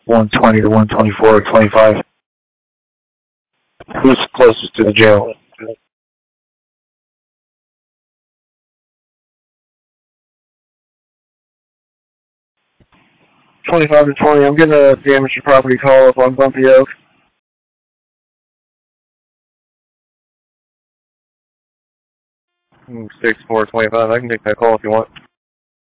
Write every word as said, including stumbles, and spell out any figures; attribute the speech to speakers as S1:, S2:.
S1: one twenty to one twenty-four or twenty-five. Who's closest to the jail? twenty-five and twenty. I'm getting a damage to property call up on Bumpy Oak.
S2: six four twenty-five. I can take that call if you want.